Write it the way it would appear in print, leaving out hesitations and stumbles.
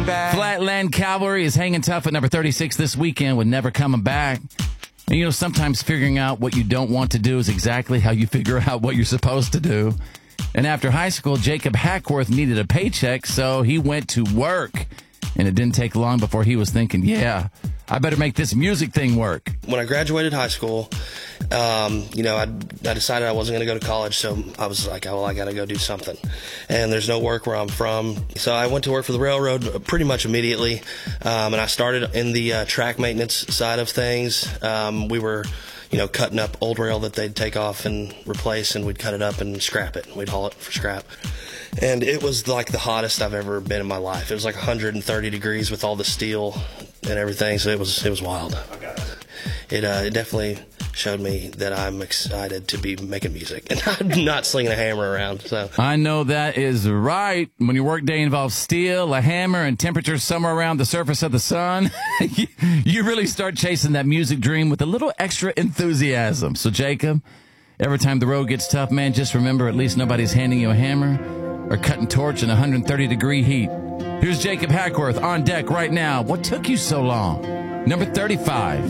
baby. Flatland Cavalry is hanging tough at number 36 this weekend with Never Coming Back. And, you know, sometimes figuring out what you don't want to do is exactly how you figure out what you're supposed to do. And after high school, Jacob Hackworth needed a paycheck, so he went to work. And it didn't take long before he was thinking, yeah, I better make this music thing work. When I graduated high school, I decided I wasn't going to go to college, so I was like, oh, well, I got to go do something. And there's no work where I'm from. So I went to work for the railroad pretty much immediately, and I started in the track maintenance side of things. We were cutting up old rail that they'd take off and replace, and we'd cut it up and scrap it. We'd haul it for scrap. And it was like the hottest I've ever been in my life. It was like 130 degrees with all the steel and everything, so it was wild. It definitely showed me that I'm excited to be making music and I'm not slinging a hammer around. So I know that is right. When your workday involves steel, a hammer, and temperatures somewhere around the surface of the sun, you really start chasing that music dream with a little extra enthusiasm. So, Jacob, every time the road gets tough, man, just remember at least nobody's handing you a hammer or cutting torch in 130-degree heat. Here's Jacob Hackworth on deck right now. What took you so long? Number 35.